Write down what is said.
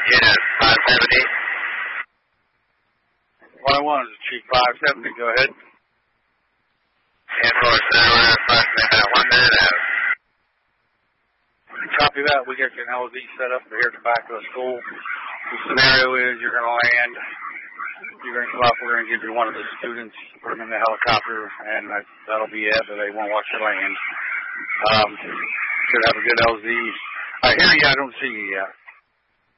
Yes, 570. 101 is Chief 570. Go ahead. And for Center, approximately about 1 minute out. Copy that. We got your LZ set up here at the back of the school. The scenario is you're going to land. You're going to come up. We're going to give you one of the students, put them in the helicopter, and that'll be it. But they won't watch you land. Should have a good LZ. I hear you. I don't see you yet.